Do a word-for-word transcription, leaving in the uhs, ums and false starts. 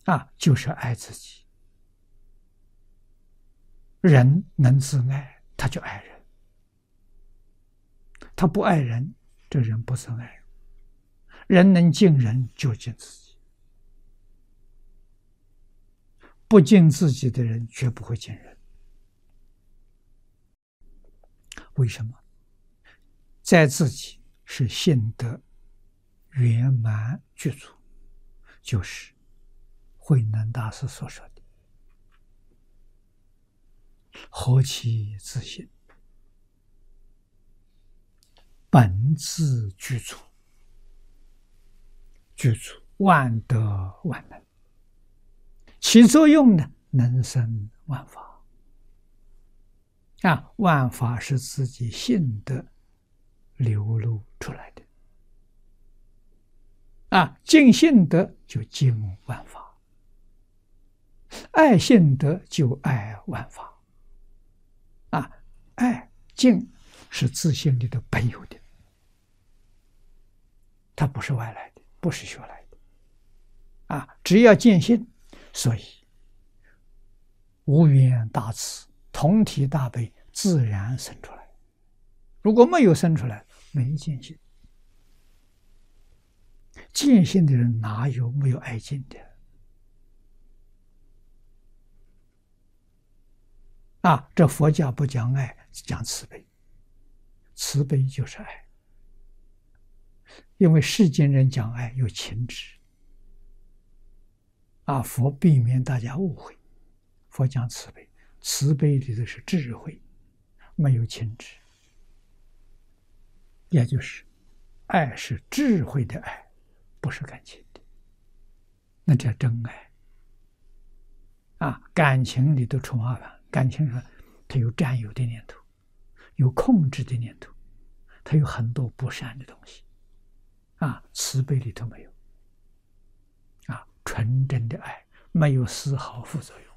啊，就是爱自己。人能自爱，他就爱人；他不爱人，这人不曾爱人。人能敬人，就敬自己。不敬自己的人，绝不会敬人。为什么？在自己是性德圆满具足，就是慧能大师所说的“何其自性，本自具足，具足万德万能，其作用呢，能生万法。”啊，万法是自己性德流露出来的。啊，敬性德就敬万法，爱性德就爱万法。啊，爱敬是自性里的本有的，它不是外来的，不是学来的。啊，只要见性，所以无缘大慈，同体大悲自然生出来。如果没有生出来，没见性。见性的人哪有没有爱敬的？啊，这佛教不讲爱，讲慈悲。慈悲就是爱，因为世间人讲爱有情执。啊，佛避免大家误会，佛讲慈悲，慈悲里的是智慧，没有情执。也就是爱是智慧的爱，不是感情的，那叫真爱。啊，感情里头出麻烦，感情上它有占有的念头，有控制的念头，它有很多不善的东西。啊，慈悲里头没有。啊，纯真的爱没有丝毫副作用。